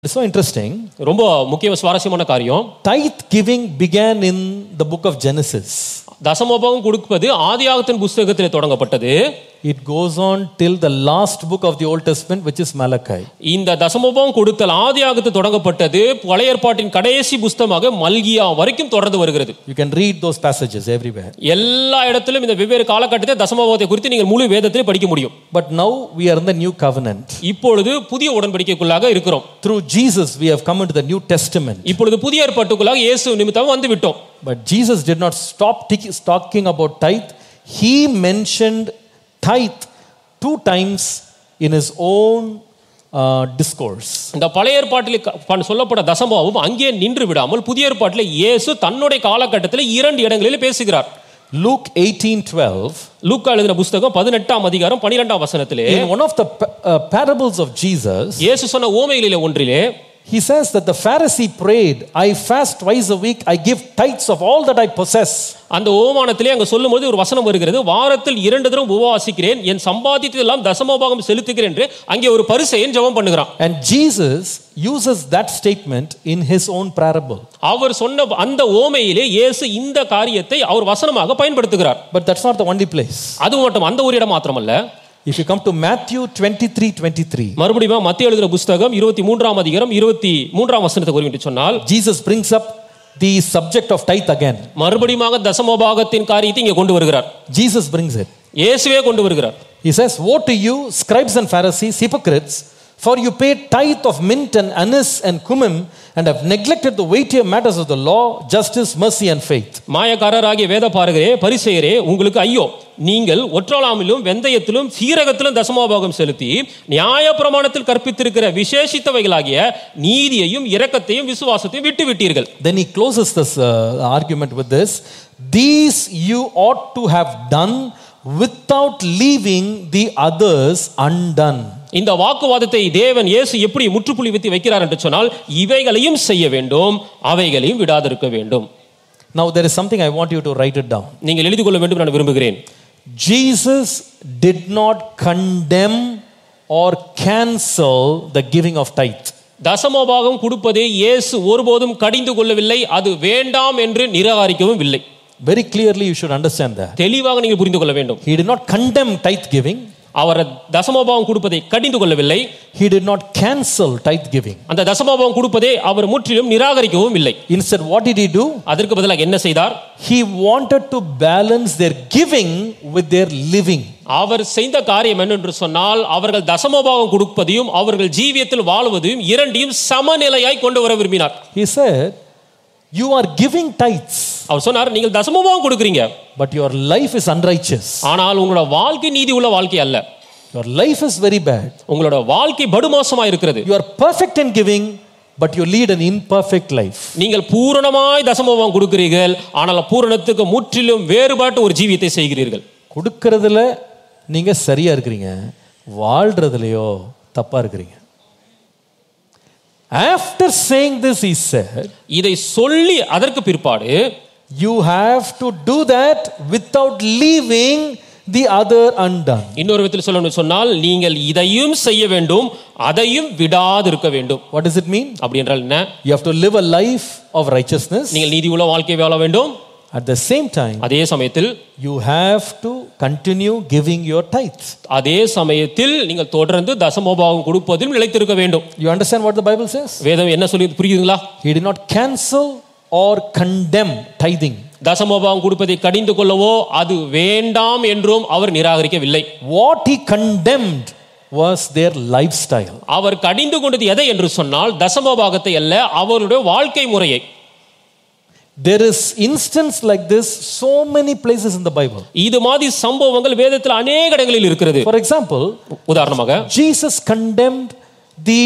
It's so interesting. ரொம்ப முக்கிய சுவாரஸ்யமான காரியம். Tithe giving began in the book of Genesis. தசமபாகம் கொடுப்பது ஆதியாகமத்தின் புத்தகத்திலே தொடங்கப்பட்டது. It goes on till the last book of the Old Testament, which is Malachi. இந்த தசமபாகம் கொடுத்தல் ஆதியாகமத்தில் தொடங்கப்பட்டது பழைய ஏற்பாட்டின் கடைசி புத்தகமாக மல்கியா வரைக்கும் தொடர்ந்து வருகிறது. You can read those passages everywhere. எல்லா இடத்திலும் இந்த வெவ்வேறு காலகட்டத்தை தசமபாகத்தை குறித்து நீங்கள் முழு வேதத்திலே படிக்க முடியும். But now we are in the new covenant. இப்பொழுது புதிய உடன்படிக்கைக்குள்ளாக இருக்கிறோம். Through Jesus we have come into the New Testament. இப்பொழுது புதிய ஏற்பாட்டுக்குள்ளாக இயேசு நிமித்தமாக வந்து விட்டோம். But Jesus did not stop talking about tithe. He mentioned tithe 2 times in his own discourse. இந்த பழைய ஏற்பாட்டில் சொல்லப்பட்ட தசமபாகம் அங்கே நின்று விடாமல் புதிய ஏற்பாட்டில் இயேசு தன்னுடைய காலகட்டத்தில் 2 இடங்களில் பேசுகிறார். Luke 18:12. லூக்கா எழுதின புத்தகம் 18ஆம் அதிகாரம் 12ஆம் வசனத்திலே in one of the parables of Jesus, இயேசு சொன்ன ஓமைகளிலே ஒன்றிலே he says that the Pharisee prayed, I fast twice a week, I give tithes of all that I possess. அந்த ஓமானத்திலே அங்க சொல்லும்போது ஒரு வசனம் வருகிறது, வாரத்தில் 2 தடவை உபவாசிக்கிறேன், என் சம்பாதித்ததெல்லாம் தசமபாகம் செலுத்துகிறேன் என்று அங்கே ஒரு பரிசேயன் ஜெபம் பண்ணுகிறான். And Jesus uses that statement in his own parable. அவர் சொன்ன அந்த ஓமையிலே இயேசு இந்த காரியத்தை அவர் வசனமாக பயன்படுத்துகிறார். But that's not the only place. அது மட்டும் அந்த ஒரு இடம் மாத்திரமல்ல. If you come to Matthew 23:23, மறுபடியும் மத்தேயு எழுதின புத்தகம் 23ஆம் அதிகாரம் 23ஆம் வசனத்தை குறிப்பிட்டு சொன்னால் Jesus brings up the subject of tithe again. மறுபடியும் தசமபாகத்தின் காரியத்தை இங்கே கொண்டு வருகிறார். Jesus brings it. இயேசுவே கொண்டு வருகிறார். He says, woe to you, scribes and Pharisees, hypocrites, for you pay tithe of mint and anise and cumin and have neglected the weightier matters of the law, justice, mercy and faith. மாயக்காரராகிய வேதபாரகரே பரிசேயரே உங்களுக்கு ஐயோ, நீங்கள் ஒற்றாலாமிலும் வெந்தயத்திலும் சீரகத்திலும் தசமபாகம் செலுத்தி நியாயப்பிரமாணத்தில் கற்பித்திருக்கிற விசேஷித்தவைகளாகிய நீதியையும் இரக்கத்தையும் விசுவாசத்தையும் விட்டு விட்டீர்கள். Then he closes this argument with this, these you ought to have done without leaving the others undone. இந்த வாக்குவாதத்தை தேவன் இயேசு எப்படி முற்றுப்புள்ளி வைக்கிறார் என்று சொன்னால், இவைகளையும் செய்ய வேண்டும், அவைகளையும் விடாதிருக்க வேண்டும். Now there is something I want you to write it down. நீங்கள் எழுதிக் கொள்ள வேண்டும் நான் விரும்புகிறேன். Jesus did not condemn or cancel the giving of tithe. தசமபாகம் கொடுப்பதை இயேசு ஒருபோதும் கடிந்து கொள்ளவில்லை, அது வேண்டாம் என்று நிராகரிக்கவும் இல்லை. Very clearly you should understand that. தெளிவாக நீங்கள் புரிந்து கொள்ள வேண்டும். He did not condemn tithe giving. அவர் தசமபாகம் கொடுப்பதை கடிந்து கொள்ளவில்லை. He did not cancel tithe giving. அந்த தசமபாகம் கொடுப்பதை அவர் முற்றிலும் நிராகரிக்கவும் இல்லை. Instead, what did he do? அதற்கு பதிலாக என்ன செய்தார்? He wanted to balance their giving with their living. அவர் செய்த காரியம் என்னென்று சொன்னால், அவர்கள் தசமபாகம் கொடுப்பதையும் அவர்கள் ஜீவியத்தில் வாழ்வதையும் இரண்டையும் சமநிலையாய் கொண்டு வர விரும்பினார். He said, you are giving tithes. அவர் சொன்னார், நீங்கள் தசமபாகம் கொடுக்கிறீங்க, but your life is unrighteous. ஆனால் உங்களோட வாழ்க்கை நீதி உள்ள வாழ்க்கை அல்ல. Your life is very bad. உங்களோட வாழ்க்கை படுமோசமா இருக்கிறது. You are perfect in giving, but you lead an imperfect life. நீங்கள் பூரணமாய் தசமபாகம் கொடுக்கிறீர்கள், ஆனால் பூரணத்துக்கு முற்றிலும் வேறுபட்ட ஒரு ஜீவியத்தை செய்கிறீர்கள். கொடுக்கிறதுல நீங்க சரியா இருக்கிறீங்க, வாழ்றதுலயோ தப்பா இருக்கிறீங்க. After saying this, he said, இதை சொல்லி அதற்கு பிற்பாடு, you have to do that without leaving the other undone. இன்னொரு விதத்தில் சொல்லணும்னு சொன்னால், நீங்கள் இதையும் செய்ய வேண்டும், அதையும் விடாதிருக்க வேண்டும். What does it mean? அப்படி என்றால் என்ன? You have to live a life of righteousness. நீங்கள் நீதி உள்ள வாழ்க்கை வாழ வேண்டும். At the same time, அதே சமயத்தில் you have to continue giving your tithes. அதே சமயத்தில் நீங்கள் தொடர்ந்து தசமபாகம் கொடுப்பதில் நிலைத்திருக்க வேண்டும். You understand what the Bible says? வேதம் என்ன சொல்லி புரியுதுங்களா? He did not cancel or condemn tithing. தசமபாகம் கொடுப்பதை கடிந்து கொள்ளவோ அது வேண்டாம் என்றும் அவர் நிராகரிக்கவில்லை. What he condemned was their lifestyle. அவர் கடிந்து கொண்டது எதை என்று சொன்னால், தசமபாகத்தை அல்ல, அவருடைய வாழ்க்கை முறையை. There is instance like this so many places in the Bible. இது மாதிரி சம்பவங்கள் வேதத்தில் அநேக இடங்களில் இருக்கிறது. For example, உதாரணமாக Jesus condemned the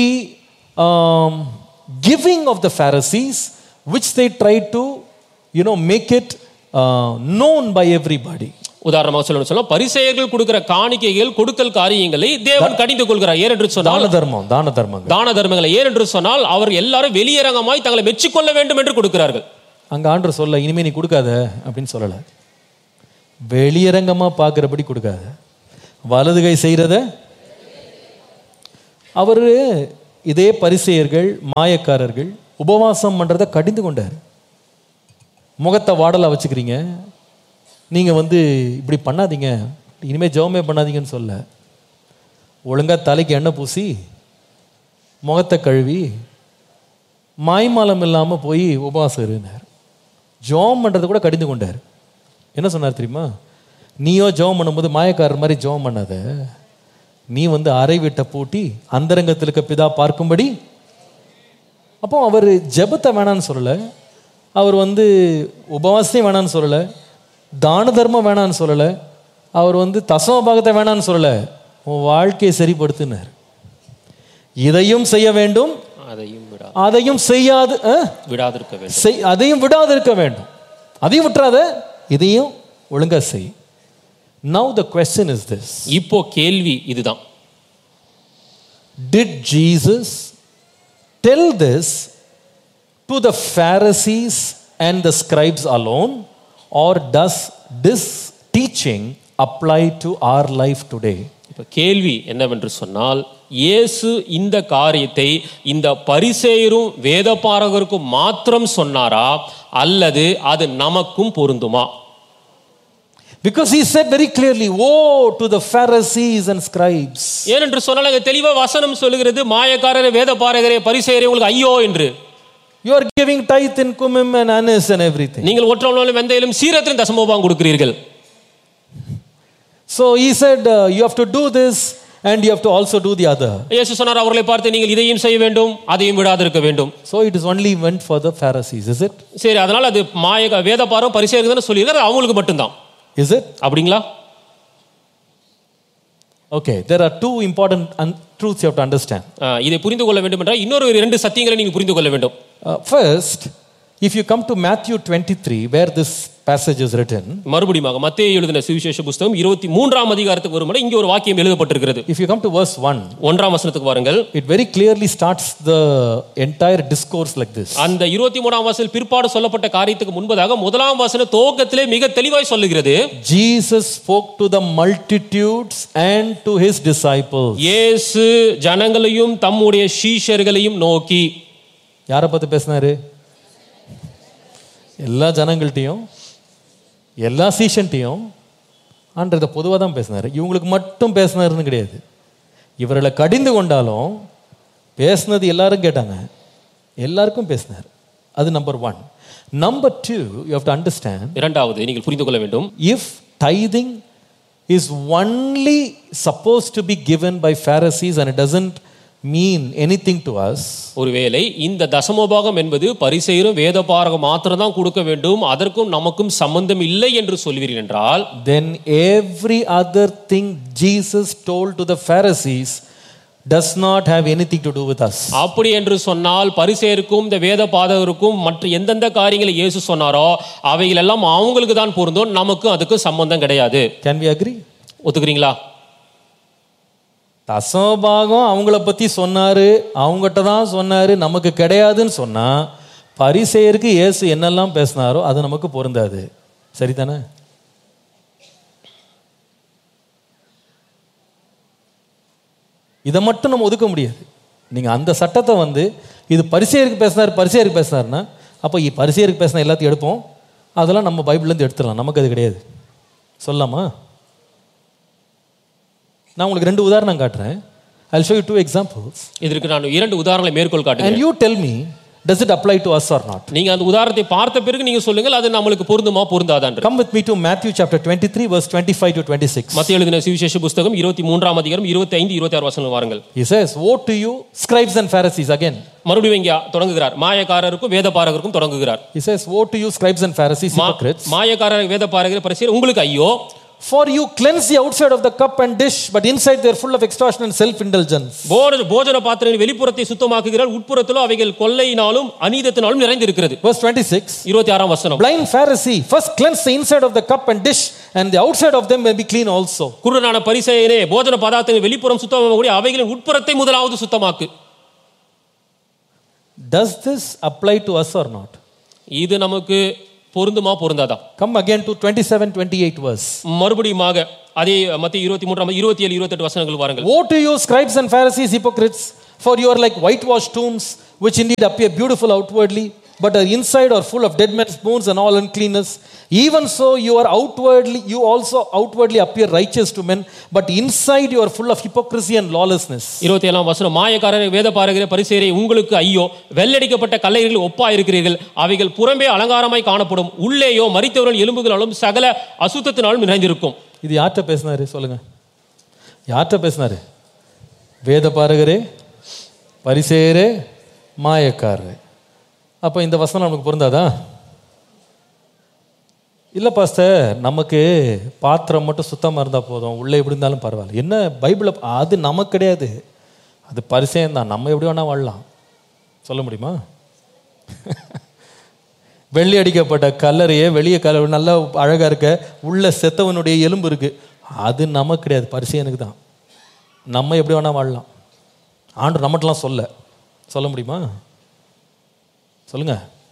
giving of the Pharisees, which they tried to make it known by everybody. உதாரணமாக சொல்லணும் சொன்னா, பரிசேயர்கள் கொடுக்கிற காணிக்கைகள் கொடுக்கல் காரியங்களை தேவன் கடிந்து கொள்கிறார். ஏனென்று சொன்னால் தான தர்மங்களை ஏனென்று சொன்னால் அவர் எல்லாரும் வெளியரங்கமாய் தங்களை மெச்சிக்கொள்ள வேண்டும் என்று கொடுக்கிறார்கள். அங்க ஆண்டவர் சொல்ல, இனிமே நீ கொடுக்காத அப்படின்னு சொல்லல, வெளியரங்கமா பார்க்கிறபடி கொடுக்காத, வலது கை செய்யறத அவரு இதே பரிசேயர்கள் மாயக்காரர்கள் உபவாசம் பண்றதை கடிந்து கொண்டார். முகத்தை வாடலா வச்சுக்கிறீங்க, நீங்க இப்படி பண்ணாதீங்க, இனிமே ஜெபமே பண்ணாதீங்கன்னு சொல்ல, ஒழுங்கா தலைக்கு எண்ணெய் பூசி முகத்தை கழுவி மாய்மாலம் இல்லாம போய் உபவாசம் இருந்தார். ஜெபம் பண்றது கூட கடிந்து கொண்டார். என்ன சொன்னார் தெரியுமா? நீயோ ஜெபம் பண்ணும்போது மாயக்காரர் மாதிரி ஜெபம் பண்ணாத, நீ அறை வீட்டை பூட்டி அந்தரங்கத்தில் இருக்க பிதா பார்க்கும்படி. அப்போ அவர் ஜெபத்தை வேணான்னு சொல்லல, அவர் உபவாசத்தையும் வேணான்னு சொல்லல, தான தர்மம் வேணான்னு சொல்லல, அவர் தசம பாகத்தை வேணான்னு சொல்லல, உன் வாழ்க்கையை சரிப்படுத்தினார். இதையும் செய்ய வேண்டும், அதையும் செய்யாது விடாதிருக்க வேண்டும், அதையும் விடாதிருக்க வேண்டும், அதையும் விட்டுறாத, இதையும் ஒழுங்கா செய். Now the question is this. இப்போ கேள்வி இதுதான். Did Jesus tell this to the Pharisees and the scribes alone, or does this teaching apply to our life today? இப்போ கேள்வி என்னவென்று சொன்னால், இயேசு இந்த காரியத்தை இந்த பரிசேயரும் வேதபாரகருக்கும் மாத்திரம் சொன்னாரா, அல்லது அது நமக்கும் பொருந்துமா? Because he said very clearly, woe to the Pharisees and scribes. ஏனென்று சொன்னால் அங்கே தெளிவா வசனம் சொல்லுகிறது, மாயக்காரரே வேதபாரகரே பரிசேயரே உங்களுக்கு ஐயோ என்று. You are giving tithe in cumin and anise and everything. நீங்கள் ஒற்றொன்றிலும் வெந்தயிலும் சீரத்திலும் தசமபாகம் கொடுக்கிறீர்கள். So he said you have to do this and you have to also do the other. இயேசு சொன்னார், அவர்களை பார்த்து நீங்கள் இதையும் செய்ய வேண்டும், அதையும் விடாதிருக்க வேண்டும். So it is only meant for the Pharisees, is it? சரி, அதனால அது வேதபாரம் பரிசேயர்கள் தான் சொல்லியிருக்காரு, அவங்களுக்கு மட்டும்தான். Is it? அப்படிங்களா? Okay, there are two important truths you have to understand. இதை புரிந்து கொள்ள வேண்டும் என்றால் இன்னொரு இரண்டு சத்தியங்களை நீங்க புரிந்து கொள்ள வேண்டும். First, if you come to Matthew 23 where this passage is written, மறுபடியும் மத்தேயு எழுதின சுவிசேஷ புத்தகம் 23ஆம் அதிகாரத்துக்கு வரும்போது இங்கே ஒரு வாக்கியம் எழுதப்பட்டிருக்கிறது. If you come to verse 1, 1ஆம் வசனத்துக்கு வாருங்கள். It very clearly starts the entire discourse like this. அந்த 23ஆம் வசனத்தில் பிற்பாடு சொல்லப்பட்ட காரியத்துக்கு முன்பதாக முதலாம் வசனம் துவக்கத்திலே மிக தெளிவாய் சொல்லுகிறது. Jesus spoke to the multitudes and to his disciples. இயேசு ஜனங்களையும் தம்முடைய சீஷர்களையும் நோக்கி. யாரை பத்தி பேசினாரு? எல்லா ஜனங்கள்ட்டையும் எல்லா சீஷன்ட்டையும் ஆண்டவரை பொதுவாக தான் பேசினார். இவங்களுக்கு மட்டும் பேசினாருன்னு கிடையாது. இவர்களை கடிந்து கொண்டாலும் பேசினது எல்லாரும் கேட்டாங்க, எல்லாருக்கும் பேசினார். அது number 1. Number 2, you have to understand. இரண்டாவது நீங்கள் புரிந்து கொள்ள வேண்டும். If tithing is only supposed to be given by Pharisees and it doesn't mean anything to us, ஒருவேளை இந்த தசமபாகம் என்பது பரிசேயரும் வேதபாரகம் மாத்திரம் தான் கொடுக்க வேண்டும், அதற்கும் நமக்கும் சம்பந்தம் இல்லை என்று சொல்வீர்கள் என்றால், then every other thing Jesus told to the Pharisees does not have anything to do with us. அப்படி என்று சொன்னால் பரிசேயருக்கும் இந்த வேதபாரகருக்கும் மற்ற எந்தெந்த காரியங்களை இயேசு சொன்னாரோ அவைகள் எல்லாம் அவங்களுக்கு தான் பொருந்தும், நமக்கு அதுக்கு சம்பந்தம் கிடையாது. Can we agree? ஒத்துக்கிறீங்களா? தசமபாகம் அவங்கள பத்தி சொன்னாரு, அவங்ககிட்ட தான் சொன்னாரு, நமக்கு கிடையாதுன்னு சொன்னா பரிசேயருக்கு இயேசு என்னெல்லாம் பேசினாரோ அது நமக்கு பொருந்தாது. சரிதானே? இதை மட்டும் நம்ம ஒதுக்க முடியாது. நீங்க அந்த சட்டத்தை இது பரிசேயருக்கு பேசினாருன்னா அப்போ பரிசேயருக்கு பேசின எல்லாத்தையும் எடுப்போம், அதெல்லாம் நம்ம பைபிள்லேருந்து எடுத்துடலாம், நமக்கு அது கிடையாது. சொல்லலாமா? நான் உங்களுக்கு 2 உதாரணம் காட்டுறேன். I'll show you 2 examples. இதற்கு நான் 2 உதாரணங்களை மேற்கோள் காட்டுகிறேன். And you tell me, does it apply to us or not? நீங்க அந்த உதாரணத்தை பார்த்த பிறகு நீங்க சொல்லுங்கள், அது நமக்கு பொருந்துமா பொருந்தாதான்னு. Come with me to Matthew chapter 23 verse 25 to 26. மத்தேயு எழுதின சுவிசேஷ புத்தகம் 23ஆம் அதிகாரம் 25 26 வசனங்கள் வாருங்கள். He says, woe to you scribes and Pharisees. Again மறுபடியும் இங்க தொடங்குகிறார், மாயக்காரருக்கும் வேதபாரகருக்கும் தொடங்குகிறார். He says, woe to you scribes and Pharisees, hypocrites. மாயக்காரர் வேதபாரகர் பரிசேயர் உங்களுக்கு ஐயோ, for you cleanse the outside of the cup and dish, but inside they are full of extortion and self indulgence. போஜன பாத்திரத்தின் வெளிப்புறத்தை சுத்தமாக்குகிறார், உட்புறத்திலோ அவைகள் கொள்ளையினாலும் அநீதத்தினாலும் நிறைந்து இருக்கிறது. Verse 26, 26ஆம் வசனம். blind Pharisee, first cleanse the inside of the cup and dish, and the outside of them may be clean also. குருடனான பரிசேயரே, போஜன பதார்த்தத்தின் வெளிப்புறம் சுத்தமாகக்கூடிய அவைகளின் உட்புறத்தை முதலாவது சுத்தமாக்கு. Does this apply to us or not? இது நமக்கு பொருந்துமா பொருந்தாதா? Come again to 27-28 verse. மறுபடியுமாக அதே மத்தேயு 23 27 28 வசனங்கள் வாருங்கள். Woe to you scribes and Pharisees, hypocrites, For you are like whitewashed tombs, which indeed appear beautiful outwardly, but are inside are full of dead men's bones and all uncleanness. Even so, you also outwardly appear righteous to men, but inside you are full of hypocrisy and lawlessness. 27 வசனம், மாயக்காரரே, வேத பாரகரே, பரிசேயரே, உங்களுக்கு ஐயோ! வெள்ளடிக்கப்பட்ட கல்லைகளில் ஒப்பா இருக்கிறீர்கள். அவைகள் புறம்பே அலங்காரமாய் காணப்படும், உள்ளேயோ மரித்தவர்கள் எலும்புகளாலும் சகல அசுத்தத்தினாலும் நிறைந்திருக்கும். இது யார்கிட்ட பேசினாரு சொல்லுங்க? யார்கிட்ட பேசினாரு? வேத பாரகரே, பரிசேயரே, மாயக்காரரே. அப்போ இந்த வசனம் நமக்கு பொருந்தாதா? இல்லை பாஸ்டர், நமக்கு பாத்திரம் மட்டும் சுத்தமாக இருந்தால் போதும், உள்ளே எப்படி இருந்தாலும் பரவாயில்ல. என்ன பைபிளை அது நமக்கு கிடையாது, அது பரிசேயம் தான். நம்ம எப்படி வேணால் வாழலாம். சொல்ல முடியுமா? வெள்ளி அடிக்கப்பட்ட கல்லறையே வெளியே கல்லறை நல்லா அழகாக இருக்க, உள்ள செத்தவனுடைய எலும்பு இருக்கு, அது நமக்கு கிடையாது, பரிசேயனுக்கு தான். நம்ம எப்படி வேணால் வாழலாம். ஆண்டவர் நம்மட்டெல்லாம் சொல்ல முடியுமா? சொல்லுங்க.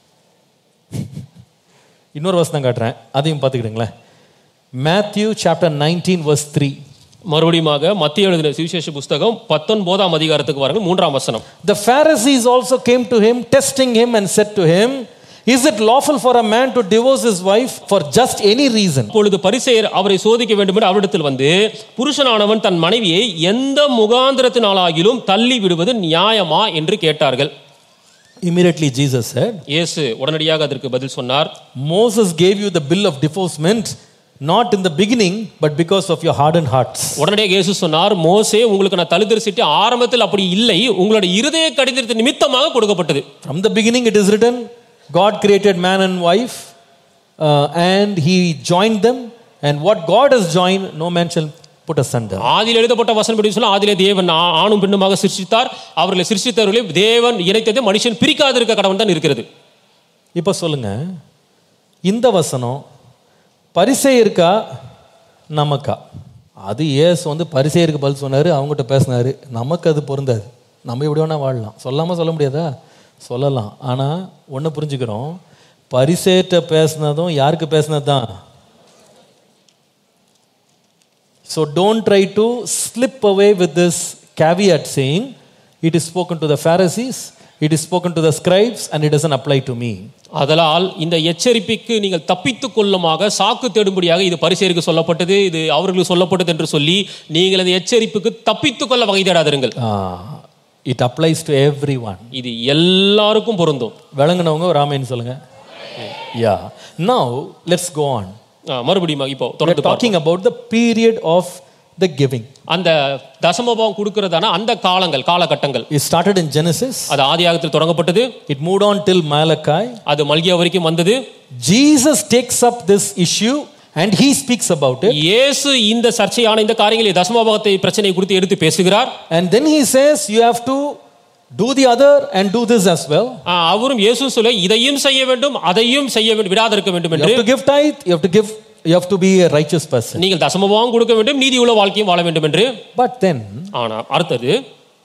இன்னொரு வசனம் காட்டுறேன், அதையும் பார்த்துக்கிடுங்களேன். Matthew chapter 19 verse 3. மறுபடியும் மத்திய எழுதின சுவிசேஷ புஸ்தகம் 19ஆம் அதிகாரத்துக்கு வாருங்கள், 3ஆம் வசனம். The Pharisees also came to him, testing him, and said to him, Is it lawful for a man to divorce his wife for just any reason? அப்பொழுது பரிசேயர் அவரை சோதிக்க வேண்டும் என்று அவரிடத்தில் வந்து, புருஷனானவன் தன் மனைவியை எந்த முகாந்திரத்தினாலாகிலும் தள்ளி விடுவது நியாயமா என்று கேட்டார்கள். Immediately Jesus said, இயேசு உடனடியாக அதற்கு பதில் சொன்னார், Moses gave you the bill of divorcement not in the beginning but because of your hardened hearts. உடனடியாக இயேசு சொன்னார், மோசே உங்களுக்கு நான் தள்ளுதல் சீட்டு ஆரம்பத்தில் அப்படி இல்லை, உங்களுடைய இருதய கடிதத்தின் நிமித்தமாக கொடுக்கப்பட்டது. From the beginning it is written, God created man and wife and he joined them, and what God has joined no man shall put asunder. ஆதியில் எழுதப்பட்ட வசனம் படி சொல்ல, ஆதியிலே தேவன் ஆணும் பெண்ணுமாக சிருஷ்டித்தார், அவர்களை சிருஷ்டித்தவர்களை தேவன் இணைத்ததை மனுஷன் பிரிக்காதிருக்க கடவுள் தான் இருக்கிறது. இப்போ சொல்லுங்க, இந்த வசனம் பரிசேயருக்கா நமக்கா? அது இயேசு வந்து பரிசேயருக்கு பதில் சொன்னாரு, அவங்ககிட்ட பேசினாரு. நமக்கு அது பொருந்தாது. நம்ம எப்படி வேணா வாழலாம். சொல்லாமல் சொல்ல முடியாதா? சொல்லலாம். ஆனால் ஒன்று புரிஞ்சுக்கிறோம், பரிசேயர்கிட்ட பேசினதும் யாருக்கு பேசினது தான். So don't try to slip away with this caveat saying, it is spoken to the Pharisees, it is spoken to the scribes, and it doesn't apply to me. அதனால் இந்த எச்சரிப்புக்கு நீங்கள் தப்பித்துக் கொள்ளுமாக சாக்கு தேடும்படியாக இது பரிசேயருக்கு சொல்லப்பட்டது, இது அவர்களுக்கு சொல்லப்பட்டது என்று சொல்லி நீங்கள் இந்த எச்சரிப்புக்கு தப்பித்துக் கொள்ள வகை தேடாதிருங்கள். It applies to everyone. இது எல்லாருக்கும் பொருந்தும். விளங்குனவங்க ஒரு ஆமென் சொல்லுங்க. Yeah. Now let's go on. மறுபடியும் இப்போ தொடர்ந்து talking about the period of the giving. அந்த தசமபாகம் கொடுக்கிறதான அந்த காலகட்டங்கள். It started in Genesis. அது ஆதியாகமத்தில் தொடங்கப்பட்டது. It moved on till Malachi. அது மல்கியா வரைக்கும் வந்தது. Jesus takes up this issue and he speaks about it. இயேசு இந்த சர்ச்சையான இந்த காரியங்களை தசமபாகத்தை பிரச்சனை குறித்து எடுத்து பேசுகிறார். And then he says you have to do the other and do this as well. அவரும் இயேசு சொல்ல, இதையும் செய்ய வேண்டும் அதையும் செய்ய வேண்டும், விடாதிருக்க வேண்டும் என்று. You have to give tithe, you have to be a righteous person. நீங்கள் தசமபாகம் கொடுக்க வேண்டும், நீதியுள்ள வாழ்க்கையை வாழ வேண்டும் என்று. But then அடுத்தது,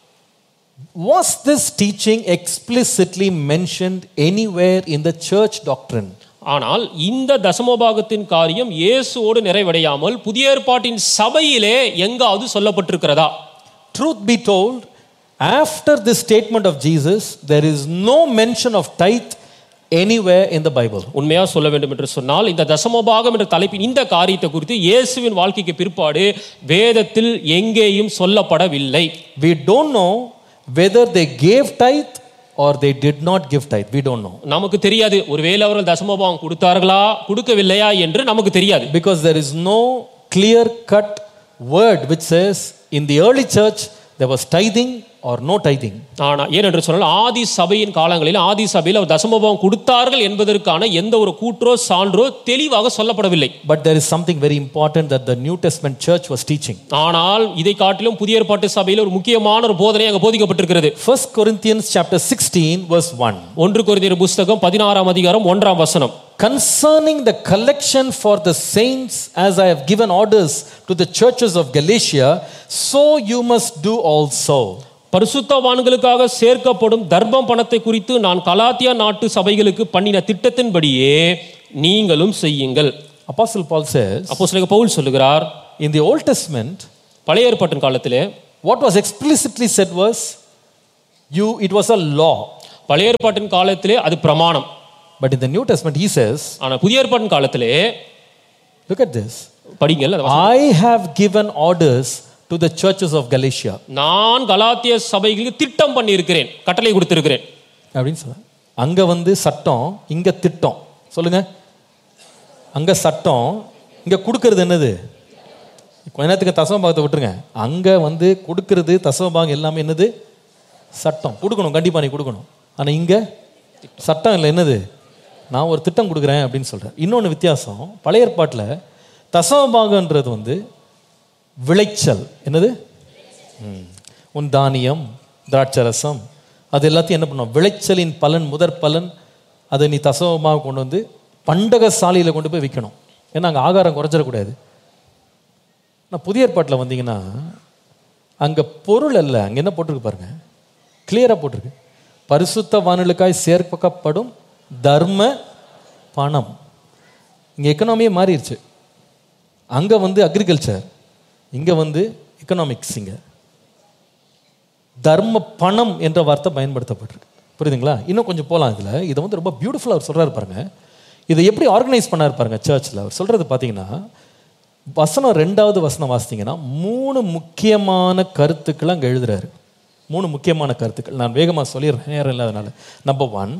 was this teaching explicitly mentioned anywhere in the church doctrine? ஆனால் இந்த தசமபாகத்தின் காரியம் இயேசுவோடு நிறைவடையாமல் புதிய ஏற்பாட்டின் சபையிலே எங்காவது சொல்லப்பட்டிருக்கிறதா? Truth be told, after this statement of Jesus, there is no mention of tithe anywhere in the Bible. உண்மையா சொல்ல வேண்டும் என்று சொன்னால், இந்த தசமபாகம் என்ற தலைப்பின் இந்த காரியத்தை குறித்து இயேசுவின் வாழ்க்கைக்கு பிற்பாடு வேதத்தில் எங்கேயும் சொல்லப்படவில்லை. We don't know whether they gave tithe or they did not give tithe. We don't know. நமக்கு தெரியாது, ஒருவேளை அவர்கள் தசமபாகம் கொடுத்தார்களா கொடுக்கவில்லையா என்று நமக்கு தெரியாது. Because there is no clear cut word which says in the early church there was tithing or no tithing. ஆனா ஏனென்று சொன்னால், ஆதி சபையின் காலங்களில் ஆதி சபையில் அவர் தசமபாகம் கொடுத்தார்கள் என்பதற்கான எந்த ஒரு கூற்றோ சான்றோ தெளிவாக சொல்லப்படவில்லை. But there is something very important that the New Testament church was teaching. ஆனால் இதை காட்டிலும் புதிய ஏற்பாட்டு சபையில் ஒரு முக்கியமான ஒரு போதனை அங்கே போதிக்கப்பட்டிருக்கிறது. 1 Corinthians chapter 16 verse 1. 1 கொரிந்தியர் புத்தகம் 16ஆம் அதிகாரம் 1ஆம் வசனம். Concerning the collection for the saints, as I have given orders to the churches of Galatia, so you must do also. பரிசுத்தவான்களுக்காக சேர்க்கப்படும் தர்மம் பணத்தை குறித்து நான் கலாத்தியா நாட்டு சபைகளுக்கு பண்ணின திட்டத்தின்படியே நீங்களும் செய்யுங்கள். Apostle Paul says, அப்போஸ்தலனாகிய பவுல் சொல்லுகிறார், in the Old Testament, பழைய ஏற்பாட்டின் காலத்திலே what was explicitly said was, It was a law. பழைய ஏற்பாட்டின் காலத்திலே அது பிரமாணம். But in the New Testament he says, ஆனா புதிய ஏற்பாட்டின் காலத்திலே, look at this. படிங்கள். I have given orders to the churches of Galatia. நான் கலாத்திய சபைகளுக்கு திட்டம் பண்ணி இருக்கிறேன், கட்டளை கொடுத்திருக்கிறேன் அப்படின்னு சொல்ற. அங்க வந்து சட்டம், இங்க திட்டம். சொல்லுங்க. அங்க சட்டம், இங்க கொடுக்கிறது என்னது? கொஞ்ச நேரத்துக்கு தசமபாகத்தை விட்டுருங்க. அங்க வந்து கொடுக்கிறது தசமபாகம் எல்லாமே என்னது? சட்டம். கொடுக்கணும், கண்டிப்பா நீ கொடுக்கணும். ஆனா இங்க சட்டம் இல்லை, என்னது? நான் ஒரு திட்டம் கொடுக்குறேன் அப்படின்னு சொல்றேன். இன்னொன்று வித்தியாசம், பழைய ஏற்பாட்டில் தசமபாகன்றது வந்து விளைச்சல். என்னது? உன் தானியம், திராட்சரசம், அது எல்லாத்தையும் என்ன பண்ணுவோம்? விளைச்சலின் பலன், முதற் பலன், அதை நீ தசமமாக கொண்டு வந்து பண்டக சாலையில் கொண்டு போய் விற்கணும். ஏன்னா அங்கே ஆகாரம் குறைச்சிடக்கூடாது. நான் புதிய ஏற்பாட்டில் வந்தீங்கன்னா அங்கே பொருள் அல்ல, அங்கே என்ன போட்டிருக்கு பாருங்க, கிளியராக போட்டிருக்கு. பரிசுத்தவான்களுக்காய் சேர்க்கப்படும் தர்ம பணம். இங்கே எக்கனாமியே மாறிடுச்சு. அங்கே வந்து அக்ரிகல்ச்சர், இங்கே வந்து எக்கனாமிக்ஸ். இங்கே தர்ம பணம் என்ற வார்த்தை பயன்படுத்தப்பட்டிருக்கு. புரியுதுங்களா? இன்னும் கொஞ்சம் போகலாம் இதில். இதை வந்து ரொம்ப பியூட்டிஃபுல்லாக அவர் சொல்கிறாரு பாருங்க. இதை எப்படி ஆர்கனைஸ் பண்ணார் பாருங்க சர்ச்சில். அவர் சொல்கிறது பார்த்தீங்கன்னா, வசனம் 2வது வசனம் வாசித்தீங்கன்னா 3 முக்கியமான கருத்துக்கள் அங்கே எழுதுறாரு. 3 முக்கியமான கருத்துக்கள். நான் வேகமாக சொல்லிடுறேன், நேரம் இல்லாதனால. Number 1,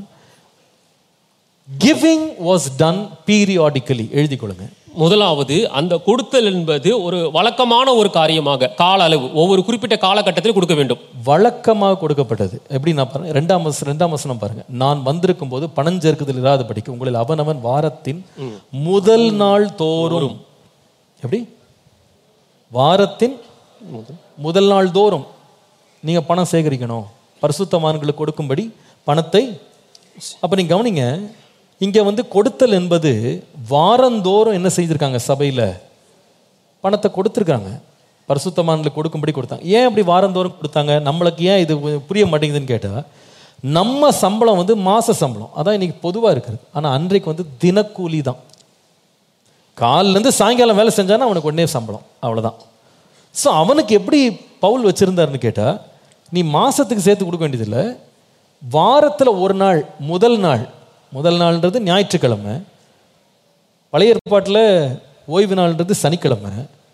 giving was done periodically. எழுதி கொள்ளுங்க. முதலாவது, அந்த கொடுத்தல் என்பது ஒரு வழக்கமான ஒரு காரியமாக, கால அளவு, ஒவ்வொரு குறிப்பிட்ட காலகட்டத்தில் கொடுக்க வேண்டும். வழக்கமாக கொடுக்கப்பட்டது. எப்படி நான் பாருங்க, 2ஆம் வசனம் பாருங்க. நான் வந்திருக்கும் போது பணஞ்சேர்க்குதல் இராதபடிக்கு உங்களில் அவனவன் வாரத்தின் முதல் நாள் தோறும். எப்படி? வாரத்தின் முதல் நாள் தோறும் நீங்க பணம் சேகரிக்கணும், பரிசுத்தவான்களுக்கு கொடுக்கும்படி பணத்தை. அப்ப நீங்க கவனிங்க, இங்க வந்து கொடுத்தல் என்பது வாரந்தோறும் என்ன செய்திருக்காங்க? சபையில பணத்தை கொடுத்துருக்காங்க, பரிசுத்தவான்களுக்கு கொடுக்கும்படி கொடுத்தாங்க. ஏன் அப்படி வாரந்தோறும் கொடுத்தாங்க? நம்மளுக்கு ஏன் இது புரிய மாட்டேங்குதுன்னு கேட்டா, நம்ம சம்பளம் வந்து மாச சம்பளம், அதான் இன்னைக்கு பொதுவாக இருக்கிறது. ஆனால் அன்றைக்கு வந்து தினக்கூலி தான். காலிலேருந்து சாயங்காலம் வேலை செஞ்சானா அவனுக்கு உடனே சம்பளம், அவ்வளோதான். ஸோ அவனுக்கு எப்படி பவுல் வச்சுருந்தாருன்னு கேட்டால், நீ மாதத்துக்கு சேர்த்து கொடுக்க வேண்டியதில்லை, வாரத்தில் ஒரு நாள், முதல் நாள்ன்றது ஞாயிற்றுக்கிழமை. பழைய ஏற்பாட்டில் ஓய்வு நாள்ன்றது சனிக்கிழமை.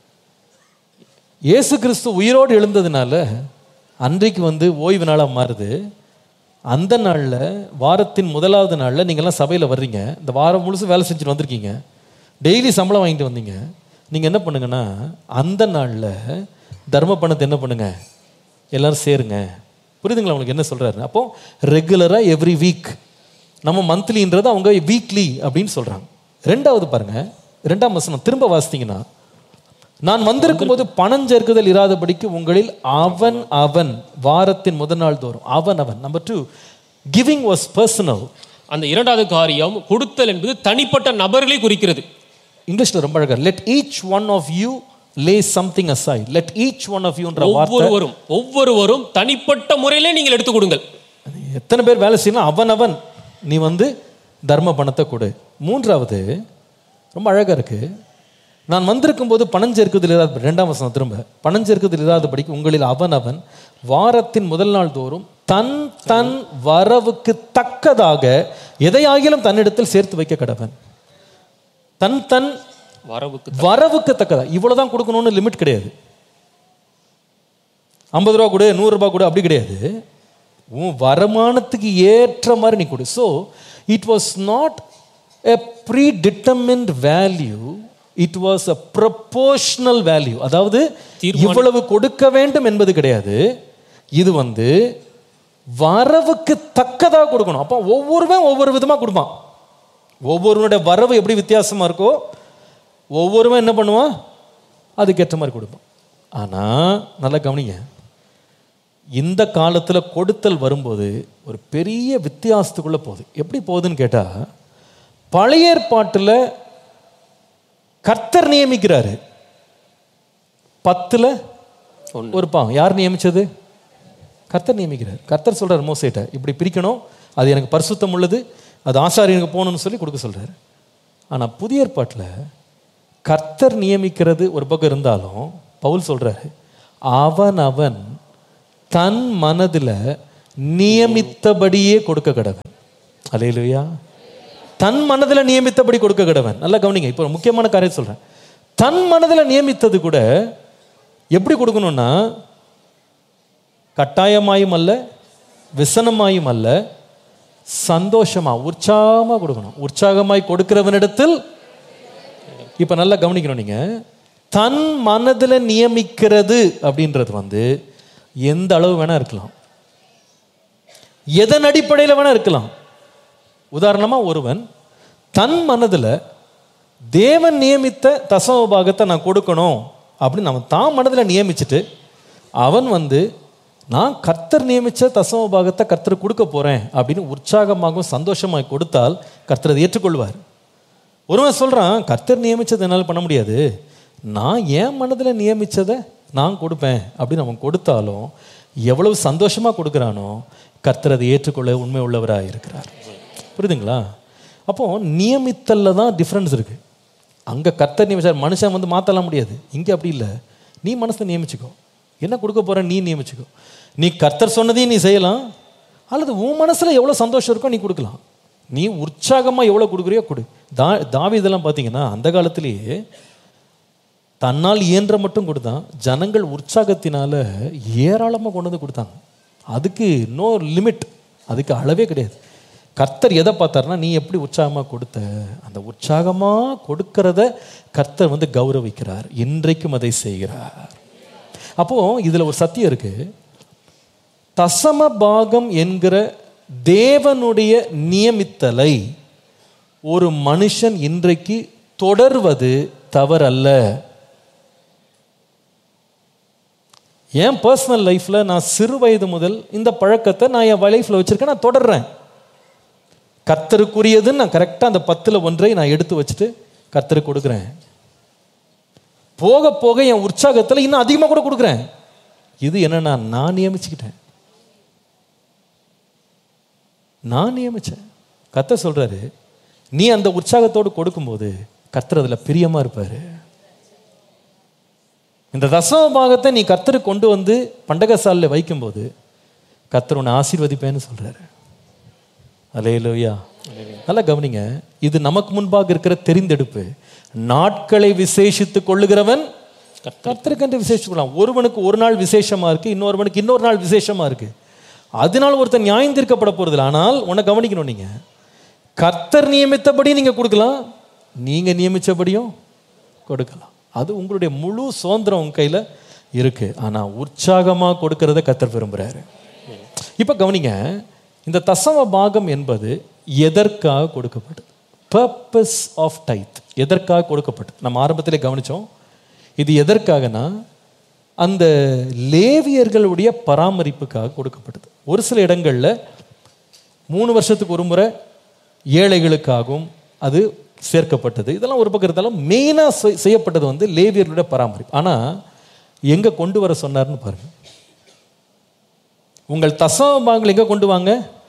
இயேசு கிறிஸ்து உயிரோடு எழுந்ததுனால அன்றைக்கு வந்து ஓய்வு நாளாக மாறுது. அந்த நாளில், வாரத்தின் முதலாவது நாளில் நீங்கள்லாம் சபையில் வர்றீங்க, இந்த வாரம் முழுசும் வேலை செஞ்சுட்டு வந்திருக்கீங்க, டெய்லி சம்பளம் வாங்கிட்டு வந்தீங்க. நீங்கள் என்ன பண்ணுங்கன்னா, அந்த நாளில் தர்ம பணத்தை என்ன பண்ணுங்க, எல்லாரும் சேருங்க. புரியுதுங்களா உங்களுக்கு என்ன சொல்கிறாரு? அப்போ ரெகுலராக எவ்ரி வீக், நம்ம மந்த்லின்றது அவங்க வீக்லி அப்படின்னு சொல்கிறாங்க. 2வது பாருங்க, 2ஆம் வசனம் திரும்ப வாசித்தீங்கன்னா, நான் வந்திருக்கும் போது பணம் சேர்க்குதல் இராதபடிக்கு உங்களில் அவன் வாரத்தின் முதல் நாள் தோறும். அவன். Number 2, giving was personal. அந்த 2வது காரியம், கொடுத்தல் என்பது தனிப்பட்ட நபர்களை குறிக்கிறது. இங்கிலீஷ்ல ரொம்ப அழகா, let each one of you lay something aside. let each one of you என்ற வார்த்தை, ஒவ்வொருவரும் தனிப்பட்ட முறையிலே நீங்கள் எடுத்து கொடுங்கள். எத்தனை பேர் வேலை செய்யணும், அவன் நீ வந்து தர்ம பணத்தை கொடு. 3வது ரொம்ப அழகா இருக்கு, நான் வந்திருக்கும் போது பணம் சேர்க்குதல் இராத, 2ஆம் வசனம் திரும்ப, பணம் சேர்க்குதல் இராதபடிக்கு உங்களில் அவன் வாரத்தின் முதல் நாள் தோறும் தன் வரவுக்கு தக்கதாக எதையாகிலும் தன்னிடத்தில் சேர்த்து வைக்க கடவன். தன் வரவுக்கு தக்கதா, இவ்வளவுதான் கொடுக்கணும்னு லிமிட் கிடையாது. 50 ரூபா கொடு, 100 ரூபாய் கொடு, அப்படி கிடையாது. உன் வருமானத்துக்கு ஏற்ற மாதிரி நீ கொடு. So it was not a ப்ரீடிட்டர்மின்ட் value, it was a proportional value. அதாவது இவ்வளவு கொடுக்க வேண்டும் என்பது கிடையாது, இது வந்து வரவுக்கு தக்கதாக கொடுக்கணும். அப்போ ஒவ்வொருவன் ஒவ்வொரு விதமாக கொடுப்பான். ஒவ்வொருவனுடைய வரவு எப்படி வித்தியாசமாக இருக்கோ, ஒவ்வொருவன் என்ன பண்ணுவான், அதுக்கேற்ற மாதிரி கொடுப்பான். ஆனால் நல்லா கவனிங்க, இந்த காலத்தில் கொடுத்தல் வரும்போது ஒரு பெரிய வித்தியாசத்துக்குள்ளே போகுது. எப்படி போகுதுன்னு கேட்டால், பழைய ஏற்பாட்டில் கர்த்தர் நியமிக்கிறாரு, 10ல் ஒரு பாகம். யார் நியமிச்சது? கர்த்தர் நியமிக்கிறார். கர்த்தர் சொல்கிறார் மோசேட்ட, இப்படி பிரிக்கணும், அது எனக்கு பரிசுத்தம் உள்ளது, அது ஆசாரியனுக்கு போகணும்னு சொல்லி கொடுக்க சொல்கிறார். ஆனால் புதிய ஏற்பாட்டில் கர்த்தர் நியமிக்கிறது ஒரு பக்கம் இருந்தாலும், பவுல் சொல்கிறாரு, அவன் தன் மனதில் நியமித்தபடியே கொடுக்க கடவன். அல்லேலூயா. தன் மனதில் நியமித்தபடி கொடுக்க கடவன். நல்லா கவனிங்க, இப்போ முக்கியமான காரியம் சொல்றேன். தன் மனதில் நியமித்தது கூட எப்படி கொடுக்கணும்னா, கட்டாயமாயும் அல்ல, விசனமாயும் அல்ல, சந்தோஷமா உற்சாகமா கொடுக்கணும். உற்சாகமாய் கொடுக்கிறவனிடத்தில், இப்ப நல்லா கவனிக்கணும், நீங்க தன் மனதில் நியமிக்கிறது அப்படின்றது எந்த அளவு வேணா இருக்கலாம், எதன் அடிப்படையில் வேணா இருக்கலாம். உதாரணமா, ஒருவன் தன் மனதில் தேவன் நியமித்த தசம பாகத்தை நான் கொடுக்கணும் அப்படின்னு அவன் தான் மனதில் நியமிச்சுட்டு அவன் நான் கர்த்தர் நியமித்த தசம பாகத்தை கர்த்தர் கொடுக்க போறேன் அப்படின்னு உற்சாகமாகவும் சந்தோஷமாக கொடுத்தால் கர்த்தர் அதை ஏற்றுக்கொள்வார். ஒருவன் சொல்றான், கர்த்தர் நியமிச்சதை என்னால் பண்ண முடியாது, நான் என் மனதில் நியமிச்சதை நான் கொடுப்பேன் அப்படின்னு அவன் கொடுத்தாலும் எவ்வளவு சந்தோஷமா கொடுக்குறானோ கர்த்தர் அதை ஏற்றுக்கொள்ள உண்மை உள்ளவராக இருக்கிறார். புரியுதுங்களா? அப்போ நியமித்தல்ல தான் டிஃப்ரென்ஸ் இருக்கு. அங்கே கர்த்தர் நியமிச்சார், மனுஷன் மாற்றலாம் முடியாது. இங்கே அப்படி இல்லை. நீ மனசை நியமிச்சுக்கோ, என்ன கொடுக்க போற நீ நியமிச்சுக்கோ. நீ கர்த்தர் சொன்னதையும் நீ செய்யலாம், அல்லது உன் மனசுல எவ்வளோ சந்தோஷம் இருக்கோ நீ கொடுக்கலாம். நீ உற்சாகமாக எவ்வளோ கொடுக்குறியோ கொடு. தாவீதெல்லாம் பார்த்தீங்கன்னா அந்த காலத்திலேயே தன்னால் இயன்ற மட்டும் கொடுத்தான். ஜனங்கள் உற்சாகத்தினால ஏராளமாக கொண்டு வந்து கொடுத்தாங்க. அதுக்கு நோ லிமிட், அதுக்கு அளவே கிடையாது. கர்த்தர் எதை பார்த்தாருன்னா, நீ எப்படி உற்சாகமாக கொடுத்த, அந்த உற்சாகமாக கொடுக்கறத கர்த்தர் கௌரவிக்கிறார், இன்றைக்கும் அதை செய்கிறார். அப்போ இதுல ஒரு சத்தியம் இருக்கு. தசம பாகம் என்கிற தேவனுடைய நியமித்தலை ஒரு மனுஷன் இன்றைக்கு தொடர்வது தவறல்ல. என் பர்சனல் லைஃப்ல நான் சிறு வயது முதல் இந்த பழக்கத்தை நான் என் லைஃப்ல வச்சிருக்கேன், நான் தொடர்றேன். கர்த்தருக்குரியதுன்னு நான் கரெக்டாக அந்த 10ல் 1 நான் எடுத்து வச்சுட்டு கர்த்தருக்கு கொடுக்குறேன். போக போக என் உற்சாகத்தில் இன்னும் அதிகமாக கூட கொடுக்குறேன். இது என்னன்னா, நான் நியமிச்சுக்கிட்டேன், நான் நியமிச்சேன். கர்த்தர் சொல்றாரு, நீ அந்த உற்சாகத்தோடு கொடுக்கும்போது கர்த்தர் அதில் பிரியமா இருப்பாரு. இந்த தசம பாகத்தை நீ கர்த்தருக்கு கொண்டு பண்டகசாலையில் வைக்கும்போது கர்த்தர் உன்னை ஆசீர்வதிப்பேன்னு சொல்றாரு. அல்லேலூயா. நல்லா கவனிங்க, இது நமக்கு முன்பாக இருக்கிற தெரிந்தெடுப்பு. நாட்களை விசேஷித்து கொள்ளுகிறவன் கர்த்தருக்கென்று விசேஷிக்கலாம். ஒருவனுக்கு ஒரு நாள் விசேஷமா இருக்கு, இன்னொருவனுக்கு இன்னொரு நாள் விசேஷமா இருக்கு. அதனால் ஒருத்தன் நியாயம் தீர்க்கப்பட போறதில்லை. ஆனால் உன்னை கவனிக்கணும், நீங்க கர்த்தர் நியமித்தபடி நீங்க கொடுக்கலாம், நீங்க நியமிச்சபடியும் கொடுக்கலாம். அது உங்களுடைய முழு சுதந்திரம் உங்க கையில இருக்கு. ஆனா உற்சாகமா கொடுக்கறத கர்த்தர் விரும்புறாரு. இப்ப கவனிங்க, இந்த தசம பாகம் என்பது எதற்காக கொடுக்கப்பட்டது? Purpose of tithe. எதற்காக கொடுக்கப்பட்டது? நம்ம ஆரம்பத்திலே கவனிச்சோம். இது எதற்காகனா, அந்த லேவியர்களுடைய பராமரிப்புக்காக கொடுக்கப்பட்டது. ஒரு சில இடங்கள்ல 3 வருஷத்துக்கு ஒரு முறை ஏழைகளுக்காகவும் அது சேர்க்கப்பட்டது. இதெல்லாம் ஒரு பக்கம் இருந்தாலும் மெயினா செய்யப்பட்டது லேவியர்களுடைய பராமரிப்பு. ஆனா எங்க கொண்டு வர சொன்னார்னு பாருங்க. உங்கள் தசம பாகங்கள் எங்க கொண்டு வாங்க?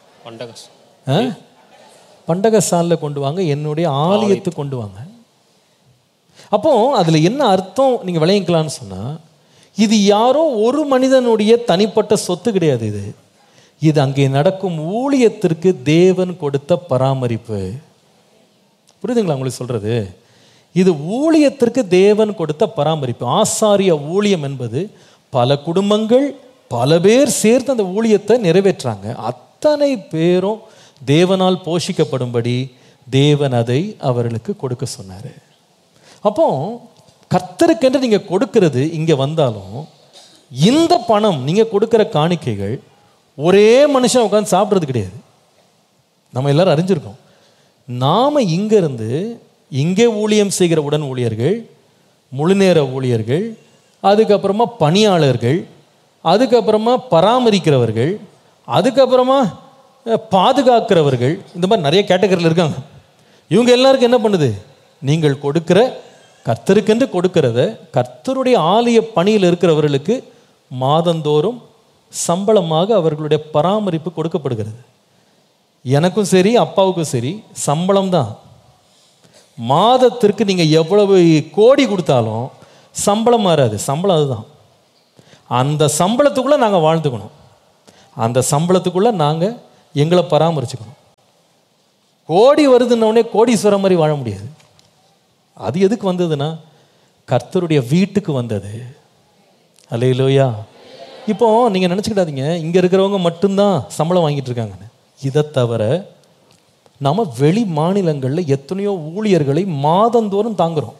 பண்டகசாலையில் கொண்டு வாங்க, என்னுடைய ஆலயத்துக்கு கொண்டு வாங்க. அப்போ அதுல என்ன அர்த்தம் நீங்க விளங்கிக்கலாம்னு சொன்னா, இது யாரோ ஒரு மனிதனுடைய தனிப்பட்ட சொத்து கிடையாது. இது அங்கே நடக்கும் ஊழியத்திற்கு தேவன் கொடுத்த பராமரிப்பு. புரியுதுங்களா உங்களுக்கு சொல்றது? இது ஊழியத்திற்கு தேவன் கொடுத்த பராமரிப்பு. ஆசாரிய ஊழியம் என்பது பல குடும்பங்கள் பல பேர் சேர்த்து அந்த ஊழியத்தை நிறைவேற்றாங்க. அத்தனை பேரும் தேவனால் போஷிக்கப்படும்படி தேவன் அதை அவர்களுக்கு கொடுக்க சொன்னாரு. அப்போ கர்த்தருக்கென்று நீங்க கொடுக்கிறது இங்க வந்தாலும், இந்த பணம் நீங்க கொடுக்கிற காணிக்கைகள் ஒரே மனுஷன் உட்காந்து சாப்பிட்றது கிடையாது. நம்ம எல்லாரும் அறிஞ்சிருக்கோம். நாம இங்க இருந்து இங்கே ஊழியம் செய்கிற உடன் ஊழியர்கள், முழுநேர ஊழியர்கள், அதுக்கப்புறமா பணியாளர்கள், அதுக்கப்புறமா பராமரிக்கிறவர்கள், அதுக்கப்புறமா பாதுகாக்கிறவர்கள், இந்த மாதிரி நிறைய கேட்டகரியில் இருக்காங்க. இவங்க எல்லாருக்கும் என்ன பண்ணுது? நீங்கள் கொடுக்கிற கர்த்தருக்கென்று கொடுக்கிறத கர்த்தருடைய ஆலய பணியில் இருக்கிறவர்களுக்கு மாதந்தோறும் சம்பளமாக அவர்களுடைய பராமரிப்பு கொடுக்கப்படுகிறது. எனக்கும் சரி அப்பாவுக்கும் சரி சம்பளம் தான். மாதத்திற்கு நீங்க எவ்வளவு கோடி கொடுத்தாலும் சம்பளம் மாறாது. சம்பளம் அதுதான். அந்த சம்பளத்துக்குள்ள நாங்கள் வாழ்ந்துக்கணும். அந்த சம்பளத்துக்குள்ள நாங்க எங்களை பராமரிச்சுக்கணும். கோடி வருதுன்னொடனே கோடீஸ்வரம் மாதிரி வாழ முடியாது. அது எதுக்கு வந்ததுன்னா கர்த்தருடைய வீட்டுக்கு வந்தது. அல்லேலூயா. இப்போ நீங்க நினைச்சுக்கிடாதீங்க இங்க இருக்கிறவங்க மட்டும்தான் சம்பளம் வாங்கிட்டு இருக்காங்கன்னு. இதை தவிர நம்ம வெளி மாநிலங்களில் எத்தனையோ ஊழியர்களை மாதந்தோறும் தாங்குறோம்.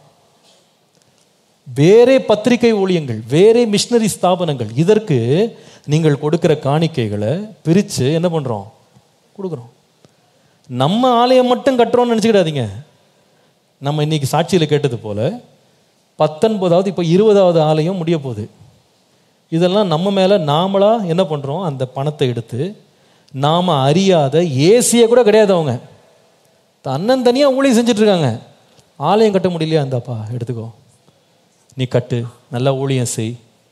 வேறே பத்திரிகை ஊழியங்கள், வேறே மிஷினரி ஸ்தாபனங்கள், இதற்கு நீங்கள் கொடுக்கிற காணிக்கைகளை பிரித்து என்ன பண்ணுறோம்? கொடுக்குறோம். நம்ம ஆலயம் மட்டும் கட்டுறோம்னு நினச்சிக்கிடாதீங்க. நம்ம இன்னைக்கு சாட்சியில் கேட்டது போல 19வது இப்போ 20வது ஆலயம் முடிய போகுது. இதெல்லாம் நம்ம மேலே நாமளாக என்ன பண்ணுறோம்? அந்த பணத்தை எடுத்து நாம் அறியாத ஏசியை கூட கிடையாது, அவங்க தன்னந்தனியாக ஊழியம் செஞ்சிட்ருக்காங்க. ஆலயம் கட்ட முடியலையா? இந்தாப்பா எடுத்துக்கோ, நீ கட்டு, நல்லா ஊழியம் செய்.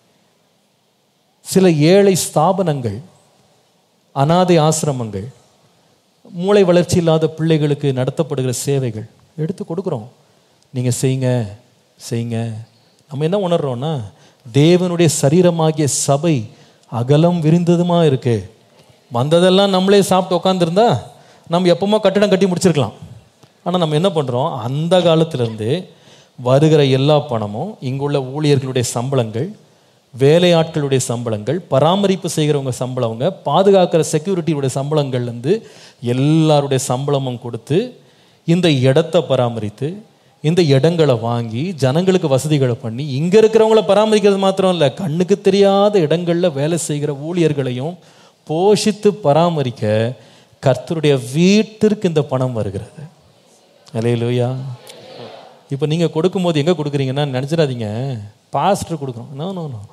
சில ஏழை ஸ்தாபனங்கள், அனாதை ஆசிரமங்கள், மூளை வளர்ச்சி இல்லாத பிள்ளைகளுக்கு நடத்தப்படுகிற சேவைகள் எடுத்து கொடுக்குறோம். நீங்கள் செய்யுங்க செய்யுங்க. நம்ம என்ன உணர்றோம்னா தேவனுடைய சரீரமாகிய சபை அகலம் விரிந்ததுமா இருக்கு. வந்ததெல்லாம் நம்மளே சாப்பிட்டு உட்காந்துருந்தா நம்ம எப்பவுமே கட்டிடம் கட்டி முடிச்சிருக்கலாம். ஆனால் நம்ம என்ன பண்ணுறோம்? அந்த காலத்திலேருந்து வருகிற எல்லா பணமும் இங்குள்ள ஊழியர்களுடைய சம்பளங்கள், வேலையாட்களுடைய சம்பளங்கள், பராமரிப்பு செய்கிறவங்க சம்பளவங்க, பாதுகாக்கிற செக்யூரிட்டியுடைய சம்பளங்கள்லேருந்து எல்லாருடைய சம்பளமும் கொடுத்து இந்த இடத்தை பராமரித்து, இந்த இடங்களை வாங்கி ஜனங்களுக்கு வசதிகளை பண்ணி, இங்கே இருக்கிறவங்கள பராமரிக்கிறது மாத்திரம் இல்லை, கண்ணுக்கு தெரியாத இடங்களில் வேலை செய்கிற ஊழியர்களையும் போஷித்து பராமரிக்க கர்த்தருடைய வீட்டிற்கு இந்த பணம் வருகிறது. அல்லேலூயா. இப்போ நீங்கள் கொடுக்கும்போது எங்கே கொடுக்குறீங்கன்னா நினச்சிடாதீங்க பாஸ்டர் கொடுக்குறோம். நோ நோ நோ,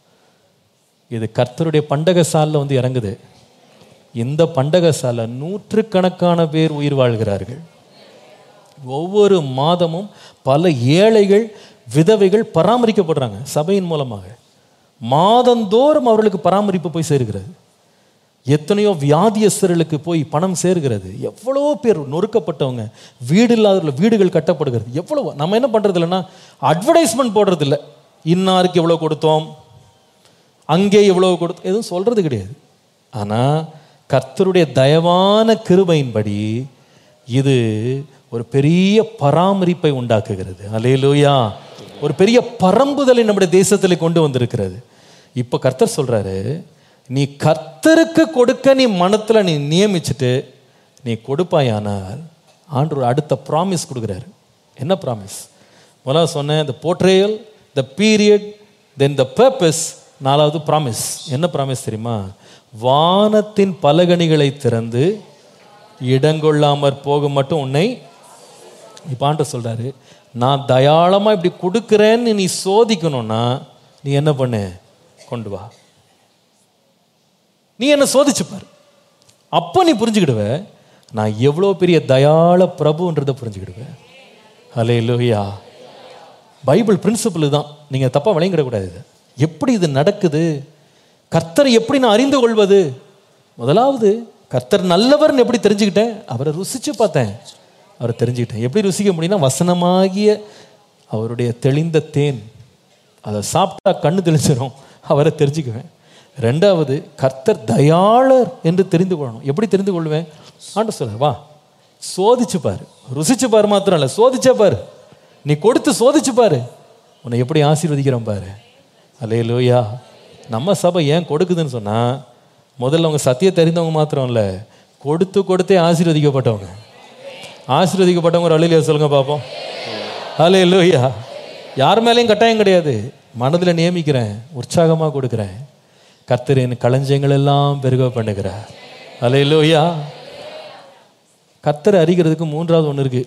இது கர்த்தருடைய பண்டக சாலில் வந்து இறங்குது. இந்த பண்டக சாலை நூற்றுக்கணக்கான பேர் உயிர் வாழ்கிறார்கள். ஒவ்வொரு மாதமும் பல ஏழைகள், விதவைகள் பராமரிக்கப்படுறாங்க சபையின் மூலமாக. மாதந்தோறும் அவர்களுக்கு பராமரிப்பு போய் சேர்கிறது. எத்தனையோ வியாதியஸ்தர்களுக்கு போய் பணம் சேர்கிறது. எவ்வளோ பேர் நொறுக்கப்பட்டவங்க, வீடு இல்லாத வீடுகள் கட்டப்படுகிறது. எவ்வளோ நம்ம என்ன பண்ணுறது இல்லைன்னா அட்வர்டைஸ்மெண்ட் போடுறது இல்லை. இன்னாருக்கு எவ்வளோ கொடுத்தோம், அங்கே எவ்வளோ கொடுத்தோம், எதுவும் சொல்கிறது கிடையாது. ஆனால் கர்த்தருடைய தயவான கிருபையின்படி இது ஒரு பெரிய பராமரிப்பை உண்டாக்குகிறது. அல்லேலூயா. ஒரு பெரிய பரம்புதலை நம்முடைய தேசத்தில் கொண்டு வந்திருக்கிறது. இப்போ கர்த்தர் சொல்றாரு, நீ கர்த்தருக்கு கொடுக்க நீ மனத்தில் நீ நியமிச்சுட்டு நீ கொடுப்பாயானால் ஆண்டவர் அடுத்த ப்ராமிஸ் கொடுக்குறாரு. என்ன ப்ராமிஸ்? முதல்ல சொன்னேன், the portrayal, the period, then the purpose. 4வது ப்ராமிஸ். என்ன ப்ராமிஸ் தெரியுமா? வானத்தின் பலகணிகளை திறந்து இடங்கொள்ளாமற் போக மட்டும் உன்னை. இப்போ ஆண்டவர் சொல்றாரு, நான் தயாளமாக இப்படி கொடுக்குறேன்னு நீ சோதிக்கணும்னா நீ என்ன பண்ணு? கொண்டு வா, நீ என்ன சோதிச்சுப்பார். அப்போ நீ புரிஞ்சுக்கிடுவ நான் எவ்வளோ பெரிய தயாள பிரபுன்றதை புரிஞ்சுக்கிடுவேன். அல்லேலூயா. பைபிள் பிரின்சிபிள் தான், நீங்கள் தப்பாக விளங்கிடக்கூடாது. இது எப்படி இது நடக்குது, கர்த்தரை எப்படி நான் அறிந்து கொள்வது? முதலாவது கர்த்தர் நல்லவர்னு எப்படி தெரிஞ்சுக்கிட்டேன்? அவரை ருசிச்சு பார்த்தேன், அவரை தெரிஞ்சுக்கிட்டேன். எப்படி ருசிக்க முடியும்னா வசனமாகிய அவருடைய தெளிந்த தேன், அதை சாப்பிட்டா கண்ணு தெளிச்சிடும், அவரை தெரிஞ்சுக்குவேன். 2வது கர்த்தர் தயாளர் என்று தெரிந்து கொள்ளணும். எப்படி தெரிந்து கொள்வேன்? ஆண்டு சொல்ல, வா சோதிச்சு பாரு, ருசிச்சு பாரு, மாத்திரம் இல்லை சோதிச்சா பாரு, நீ கொடுத்து சோதிச்சு பாரு, உன்னை எப்படி ஆசீர்வதிக்கிறோம் பாரு. அல்லேலூயா. நம்ம சபை ஏன் கொடுக்குதுன்னு சொன்னா, முதல்ல அவங்க சத்தியத்தை அறிந்தவங்க மாத்திரம் இல்லை, கொடுத்து கொடுத்தே ஆசீர்வதிக்கப்பட்டவங்க. ஆசீர்வதிக்கப்பட்டவங்க ஒரு அல்லேலூயா சொல்லுங்க பார்ப்போம். அல்லேலூயா. யார் மேலேயும் கட்டாயம் கிடையாது, மனதில் நியமிக்கிறேன், உற்சாகமாக கொடுக்குறேன். கர்த்தர் என் களஞ்சியங்கள் எல்லாம் பெருக பண்ணுகிறார். அல்லேலூயா. கர்த்தரை அறிகிறதுக்கு 3வது ஒன்று இருக்கு.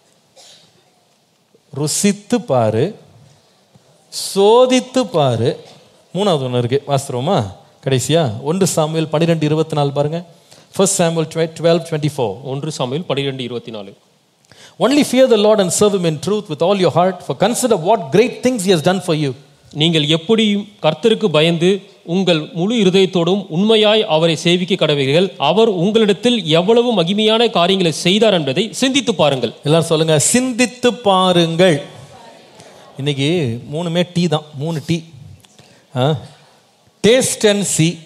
ருசித்து பாரு, சோதித்து பாரு. 3வது ஒன்று இருக்கு. வாஸ்தவமா கடைசியா 1 சாமுவேல் 12:24 பாருங்க. 1 Samuel 12:24. 1 Samuel 12:24. Only fear the Lord and serve him in truth with all your heart, for consider what great things he has done for you. நீங்கள் எப்படியும் கர்த்தருக்கு பயந்து உங்கள் முழு இருதயத்தோடும் உண்மையாய் அவரை சேவிக்க கடவீர்கள். அவர் உங்களிடத்தில் எவ்வளவு மகிமையான காரியங்களை செய்தார் என்பதை சிந்தித்து பாருங்கள். எல்லாரும் சொல்லுங்க, சிந்தித்து பாருங்கள். இன்னைக்கு 3மே டீ தான், 3 டீ. டேஸ்ட் அண்ட் சி,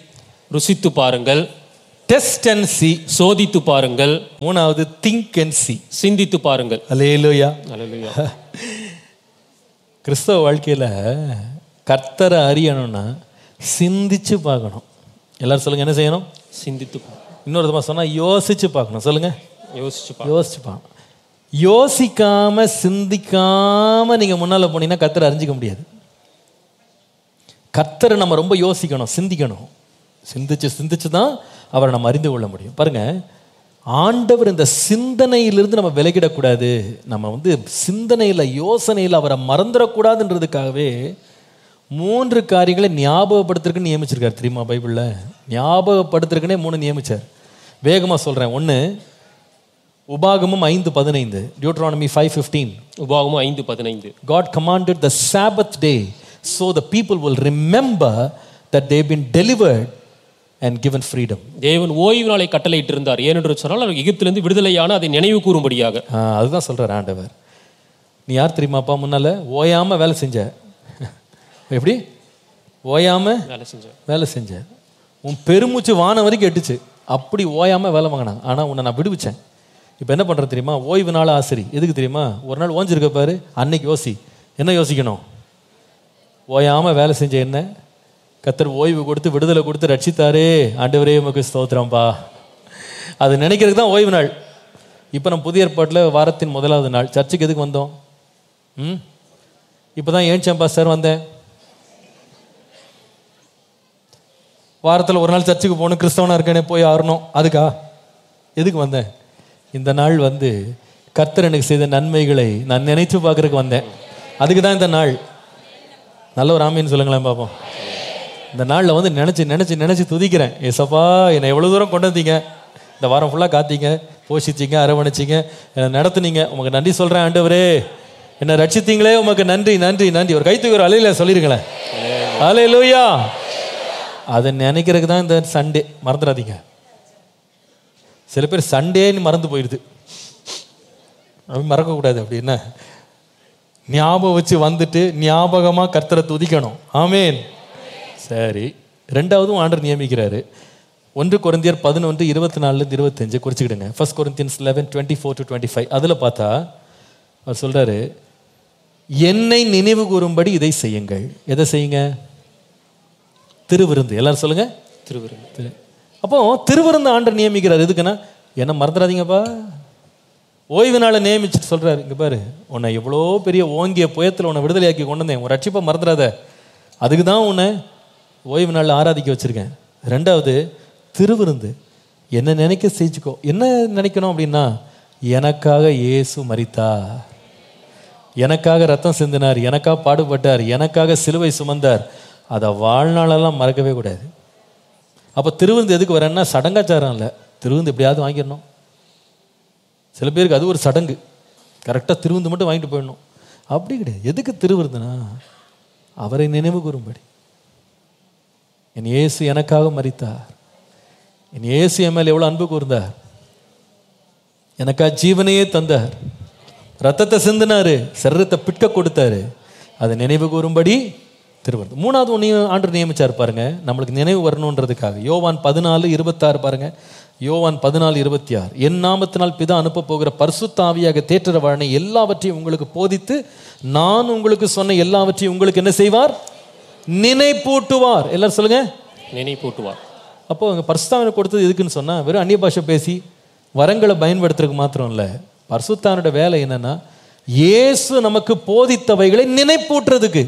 ருசித்து பாருங்கள். டெஸ்ட் அண்ட் see, சோதித்து பாருங்கள். மூணாவது திங்க் அண்ட் see. சிந்தித்து பாருங்கள். அல்லேலூயா. அல்லேலூயா. கிறிஸ்தவ வாழ்க்கையில கர்த்தரை அறியணும்னா சிந்திச்சு பார்க்கணும். எல்லாரும் சொல்லுங்க, என்ன செய்யணும்? சிந்தித்து. இன்னொரு விதமா சொன்னா யோசிச்சு பார்க்கணும். சொல்லுங்க, யோசிச்சு பார்க்கணும். யோசிக்காம சிந்திக்காம நீங்க முன்னால போனீங்கன்னா கர்த்தரை அறிஞ்சிக்க முடியாது. கர்த்தரை நம்ம ரொம்ப யோசிக்கணும், சிந்திக்கணும். சிந்திச்சு தான் அவரை நம்ம அறிந்து கொள்ள முடியும். பாருங்க, ஆண்டவர் இந்த சிந்தனையிலிருந்து நம்ம விலகிடக்கூடாது. நம்ம வந்து சிந்தனையில் யோசனையில் அவரை மறந்துடக்கூடாதுன்றதுக்காகவே 3 காரியங்களை ஞாபகப்படுத்துறதுக்கு நியமிச்சிருக்காரு. தெரியுமா? பைபிளில் ஞாபகப்படுத்துறதுக்குன்னே 3 நியமிச்சார். வேகமாக சொல்கிறேன். 1 உபாகமம் 5:15, Deuteronomy 5:15. உபாகமம் 5:15. God commanded the Sabbath day so the people will remember that they've been delivered and given freedom. தேவன் ஓய்வு நாளை கட்டளையிட்டு இருந்தார். ஏனென்று சொன்னால் அவர் எகிப்திலிருந்து விடுதலையான அதை நினைவு கூறும்படியாக. அதுதான் சொல்றார் ஆண்டவர். நீ யார் தெரியுமாப்பா? முன்னால ஓயாம வேலை செஞ்ச. எப்படி ஓயாம வேலை செஞ்ச? உன் பெருமூச்சு வானம் வரைக்கும் எட்டுச்சு. அப்படி ஓயாம வேலை வாங்கினாங்க. ஆனா உன்னை நான் விடுவிச்சேன். இப்போ என்ன பண்றது தெரியுமா? ஓய்வு நாள் ஆசிரி. எதுக்கு தெரியுமா? ஒரு நாள் ஓஞ்சிருக்க பாரு, அன்னைக்கு யோசி. என்ன யோசிக்கணும்? ஓயாம வேலை செஞ்ச என்ன கர்த்தர் ஓய்வு கொடுத்து விடுதலை கொடுத்து ரட்சித்தாரே, ஆண்டவரே உமக்கு ஸ்தோத்திரம்பா. அது நினைக்கிறதுக்கு தான் ஓய்வு நாள். இப்போ நம்ம புதிய ஏற்பாட்டில் வாரத்தின் முதலாவது நாள். சர்ச்சுக்கு எதுக்கு வந்தோம்? இப்போ தான் ஏன்ச்சம்பா சார் வந்தேன். வாரத்தில் ஒரு நாள் சர்ச்சுக்கு போகணும், கிறிஸ்தவனாக இருக்கேனே போய் ஆறணும். அதுக்கா எதுக்கு வந்தேன்? இந்த நாள் வந்து கர்த்தர் எனக்கு செய்த நன்மைகளை நான் நினைத்து பார்க்கறதுக்கு வந்தேன். அதுக்கு தான் இந்த நாள். நல்ல ஒரு ஆமீன்னு சொல்லுங்களேன் பார்ப்போம். இந்த நாளில் வந்து நினச்சி துதிக்கிறேன். ஏசப்பா, என்னை எவ்வளோ தூரம் கொண்டு வந்தீங்க, இந்த வாரம் ஃபுல்லாக காத்தீங்க, போஷிச்சிங்க, அரவணைச்சிங்க, என்னை நடத்துனீங்க, உமக்கு நன்றி சொல்கிறேன் ஆண்டவரே. என்னை ரட்சித்தீங்களே, உமக்கு நன்றி நன்றி நன்றி. ஒரு கைத்துக்கு ஒரு அலையில சொல்லிருங்களேன். அல்லேலூயா. அதை நினைக்கிறதுக்கு தான் இந்த சண்டே. மறந்துடாதீங்க. சில பேர் சண்டேன்னு மறந்து போயிடுது. அப்படி மறக்கக்கூடாது. அப்படின்னா ஞாபகம் வச்சு வந்துட்டு ஞாபகமாக கர்த்தரை துதிக்கணும். ஆமேன். சரி, 2வதும் ஆண்டவர் நியமிக்கிறாரு. 1 கொரிந்தியர் 11:24-25 குறிச்சுக்கிடுங்க. 1 Corinthians 11:24-25. அதில் பார்த்தா அவர் சொல்றாரு, என்னை நினைவு கூறும்படி இதை செய்யுங்கள். எதை செய்யுங்க? திருவிருந்து. எல்லாரும் சொல்லுங்க, திருவிருந்து. அப்போ திருவிருந்து ஆண்டவர் நியமிக்கிறார். எதுக்குன்னா, என்ன மறந்துடாதீங்கப்பா. ஓய்வு நாளை நியமிச்சுட்டு சொல்றாரு, இங்க பாரு, உன்னை எவ்வளோ பெரிய ஓங்கிய புயத்தில் உன்னை விடுதலையாக்கி கொண்டு வந்தேன், உன் ரட்சிப்பை மறந்துடாத. அதுக்கு தான் உன்னை ஓய்வு நாளில் ஆராதிக்க வச்சிருக்கேன். 2வது திருவிருந்து. என்ன நினைக்க செஞ்சுக்கோ. என்ன நினைக்கணும் அப்படின்னா, எனக்காக இயேசு மரித்தார், எனக்காக ரத்தம் சிந்தினார், எனக்காக பாடுபட்டார், எனக்காக சிலுவை சுமந்தார். அதை வாழ்நாளெல்லாம் மறக்கவே கூடாது. அப்போ திருவிருந்து எதுக்கு வரேன்னா, சடங்காச்சாரம் இல்லை. திருவிருந்து எப்படியாவது வாங்கிடணும். சில பேருக்கு அது ஒரு சடங்கு. கரெக்டாக திருவிருந்து மட்டும் வாங்கிட்டு போயிடணும். அப்படி கிடையாது. எதுக்கு திருவிருந்துனா, அவரை நினைவு கூறும்படி. என் இயேசு எனக்காக மரித்தார், என் இயேசு என் மேல் எவ்வளோ அன்பு கூர்ந்தார், எனக்காக ஜீவனையே தந்தார், ரத்தத்தை சிந்தினாரு, சரீரத்தை பிட்க கொடுத்தாரு. அதை நினைவு கூறும்படி திருவிருந்து. 3வது ஒன்றையும் ஆண்டவர் நியமிச்சார் பாருங்க, நம்மளுக்கு நினைவு வரணுன்றதுக்காக. யோவான் 14:26 பாருங்க. யோவான் 14:26. என் நாமத்தினால் பிதா அனுப்ப போகிற பரிசுத்த ஆவியாக தேற்றரவாளனை எல்லாவற்றையும் உங்களுக்கு போதித்து நான் உங்களுக்கு சொன்ன எல்லாவற்றையும் உங்களுக்கு என்ன செய்வார்? நினைப்பூட்டுவார். எல்லாரும் சொல்லுங்க, நினைப்பூட்டுவார். அப்போ அங்கே பரிசுத்த ஆவியை கொடுத்தது எதுக்குன்னு சொன்னா, வெறும் அந்நிய பாஷை பேசி வரங்களை பயன்படுத்துறதுக்கு மாத்திரம் இல்லை. பரிசுத்த ஆவியோட வேலை என்னன்னா, இயேசு நமக்கு போதித்தவைகளை நினைப்பூட்டுறதுக்கு.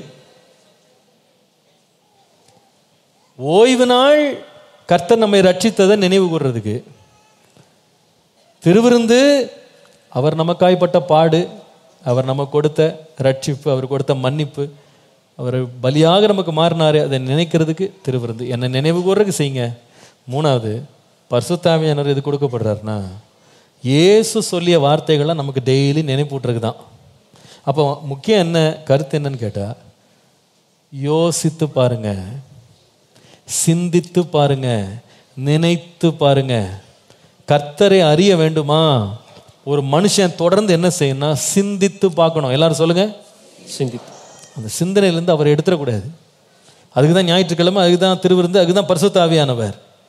ஓய்வு நாள் கர்த்தர் நம்மை ரட்சித்ததை நினைவு கூறுறதுக்கு. திருவிருந்து அவர் நமக்காய்ப்பட்ட பாடு, அவர் நமக்கு கொடுத்த ரட்சிப்பு, அவர் கொடுத்த மன்னிப்பு, அவர் பலியாக நமக்கு மாறினாரு, அதை நினைக்கிறதுக்கு திருவிருந்து. என்னை நினைவு கூறுறதுக்கு செய்யுங்க. 3வது பரிசுத்த ஆவியானவர் எது கொடுக்கப்படுறாருன்னா, இயேசு சொல்லிய வார்த்தைகள்லாம் நமக்கு டெய்லி நினைப்பூட்டுறதுக்கு தான். அப்போ முக்கியம் என்ன கருத்து என்னன்னு கேட்டால், யோசித்து பாருங்க, சிந்தித்து பாருங்க, நினைத்து பாருங்க. கர்த்தரை அறிய வேண்டுமா? ஒரு மனுஷன் தொடர்ந்து என்ன செய்யணும்னா, சிந்தித்து பார்க்கணும். எல்லாரும் சொல்லுங்க, சிந்தித்து. அந்த சிந்தனையிலேருந்து அவர் எடுத்துடக்கூடாது. அதுக்கு தான் ஞாயிற்றுக்கிழமை, அதுக்கு தான் திருவிருந்து, அதுக்கு தான் பரிசுத்த ஆவியானவர்.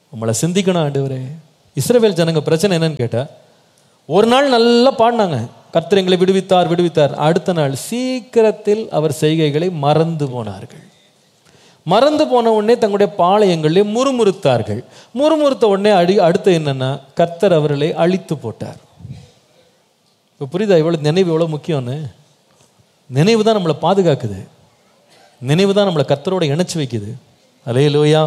உங்களை சிந்திக்கணும் ஆண்டவரே. இஸ்ரவேல் ஜனங்க பிரச்சனை என்னன்னு கேட்டா, ஒரு நாள் நல்லா பாடினாங்க, கர்த்தர் எங்களை விடுவித்தார் விடுவித்தார். அடுத்த நாள் சீக்கிரத்தில் அவர் செய்கைகளை மறந்து போனார்கள். மறந்து போன உடனே தங்களுடைய பாளையங்களே முறுமுறுத்தார்கள். முறுமுறுத்த உடனே அடுத்து என்னன்னா, கர்த்தர் அவர்களை அழித்து போட்டார். இப்போ புரியுதா இவ்வளோ நினைவு எவ்வளோ முக்கியம்னு? நினைவு தான் நம்மளை பாதுகாக்குது. நினைவு தான் நம்மளை கர்த்தரோட இணைச்சி வைக்குது. அல்லேலூயா.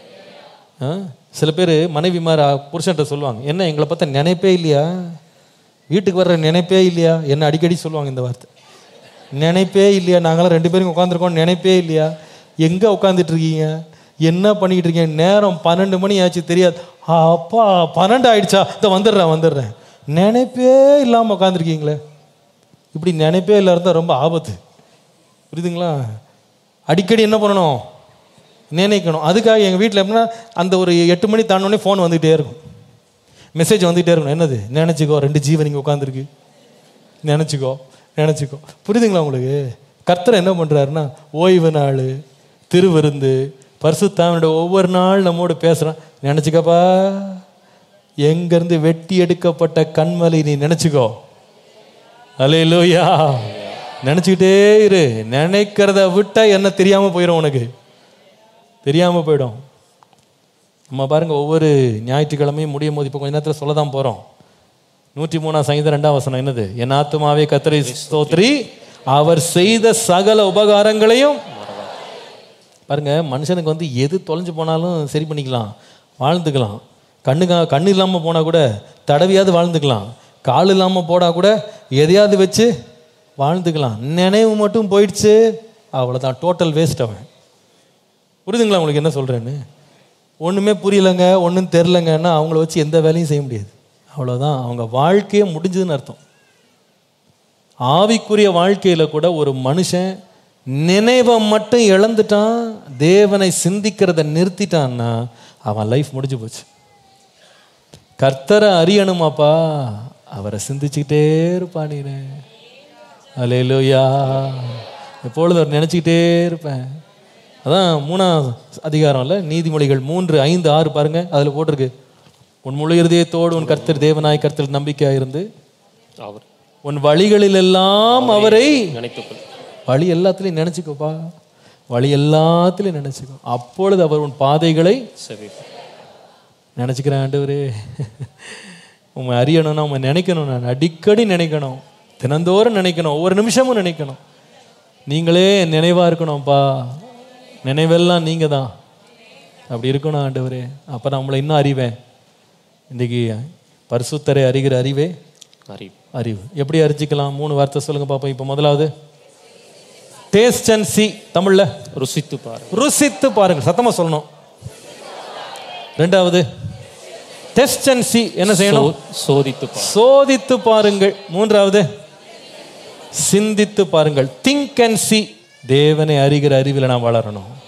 சில பேர் மனைவிமார் புருஷன்ட்ட சொல்லுவாங்க, என்ன எங்களை பார்த்தா நினைப்பே இல்லையா, வீட்டுக்கு வர்ற நினைப்பே இல்லையா? என்ன அடிக்கடி சொல்லுவாங்க இந்த வார்த்தை, நினைப்பே இல்லையா, நாங்களாம் 2 பேரும் உட்காந்துருக்கோம், நினைப்பே இல்லையா? எங்கே உட்காந்துட்டு இருக்கீங்க, என்ன பண்ணிக்கிட்டு இருக்கீங்க, நேரம் 12 மணி ஆச்சு தெரியாது. அப்பா 12 ஆயிடுச்சா, இதை வந்துடுறேன். நினைப்பே இல்லாமல் உட்காந்துருக்கீங்களே. இப்படி நினைப்பே இல்லாத ரொம்ப ஆபத்து, புரியுதுங்களா? அடிக்கடி என்ன பண்ணணும், நினைக்கணும். அதுக்காக எங்கள் வீட்டில் எப்படின்னா, அந்த ஒரு 8 மணி தாண்டோடனே ஃபோன் வந்துகிட்டே இருக்கும், மெசேஜ் வந்துகிட்டே இருக்கணும். என்னது, நினச்சிக்கோ, 2 ஜீவன் இங்கே உட்காந்துருக்கு, நினச்சிக்கோ. புரியுதுங்களா உங்களுக்கு? கர்த்தர் என்ன பண்ணுறாருன்னா, ஓய்வு நாள், திருவிருந்து, பரிசுத்தாவினோட ஒவ்வொரு நாள் நம்மோடு பேசுகிறான். நினச்சிக்கப்பா, எங்கேருந்து வெட்டி எடுக்கப்பட்ட கண்மலை நீ நினச்சிக்கோ. அல்லேலூயா. நினச்சிக்கிட்டே இரு. நினைக்கிறத விட்டா என்ன தெரியாமல் போயிடும், உனக்கு தெரியாமல் போயிடும். நம்ம பாருங்க, ஒவ்வொரு ஞாயிற்றுக்கிழமையும் முடியும் போது இப்போ கொஞ்ச நேரத்தில் சொல்ல தான் போகிறோம். 103 சங்கீதம் 2ஆம் வசனம் என்னது, என் ஆத்துமாவே கர்த்தரை ஸ்தோத்திரி, அவர் செய்த சகல உபகாரங்களையும். பாருங்க, மனுஷனுக்கு வந்து எது தொலைஞ்சு போனாலும் சரி பண்ணிக்கலாம், வாழ்ந்துக்கலாம். கண்ணு இல்லாமல் போனால் கூட தடவியாவது வாழ்ந்துக்கலாம். கால் இல்லாமல் போனால் கூட எதையாவது வச்சு வாழ்ந்துக்கலாம். நினைவு மட்டும் போயிடுச்சு, அவ்வளோதான், டோட்டல் வேஸ்ட். அவன் புரியுதுங்களா உங்களுக்கு என்ன சொல்கிறேன்னு? ஒன்றுமே புரியலைங்க, ஒன்றும் தெரிலங்கன்னா அவங்கள வச்சு எந்த வேலையும் செய்ய முடியாது. அவ்வளோதான், அவங்க வாழ்க்கையே முடிஞ்சதுன்னு அர்த்தம். ஆவிக்குரிய வாழ்க்கையில் கூட ஒரு மனுஷன் நினைவை மட்டும் இழந்துட்டான், தேவனை சிந்திக்கிறத நிறுத்திட்டான்னா அவன் லைஃப் முடிஞ்சு போச்சு. கர்த்தரை அறியணுமாப்பா, அவரை சிந்திச்சுக்கிட்டே இருப்பானே. அல்லேலூயா. எப்பொழுது அவர் நினச்சிக்கிட்டே இருப்பேன். அதான் 3ஆம் அதிகாரம்ல நீதிமொழிகள் 3, 5, 6 பாருங்க, அதில் போட்டிருக்கு, உன் முழு இருதயத்தோடு உன் கர்த்தர் தேவனாய் கர்த்தர் நம்பிக்கையாக இருந்து உன் வழிகளில் எல்லாம் அவரை நினைத்துக்கொள். வழி எல்லாத்துலையும் நினைச்சுக்கோப்பா, வழி எல்லாத்துலையும் நினைச்சுக்கோ. அப்பொழுது அவர் உன் பாதைகளை நினைச்சுக்கிறேன். ஆண்டவரே, உண்மை அறியணும்னா உண்மை நினைக்கணும். நான் அடிக்கடி நினைக்கணும், தினந்தோறும் நினைக்கணும், ஒவ்வொரு நிமிஷமும் நினைக்கணும். நீங்களே நினைவாக இருக்கணும்ப்பா, நினைவெல்லாம் நீங்கள் தான். அப்படி இருக்கணும் ஆண்டவரே. அப்போ நான் உங்களை இன்னும் அறிவேன். இன்றைக்கி பரிசுத்தரை அறிகிற அறிவே அறிவு. எப்படி அறிஞ்சிக்கலாம்? 3 வார்த்தை சொல்லுங்க பார்ப்போம். இப்போ முதலாவது டேஸ்ட் அண்ட் சி, தமிழ்ல ருசித்து பாருங்க. ருசித்து பாருங்க, சத்தமா சொல்லணும். 2வது டெஸ்ட் அண்ட் சி, என்ன செய்யணும்? சோதித்து பாருங்கள். 3வது சிந்தித்து பாருங்கள், திங்க் அண்ட் சி. தேவனை அறிகிற அறிவில் நாம் வளரணும்.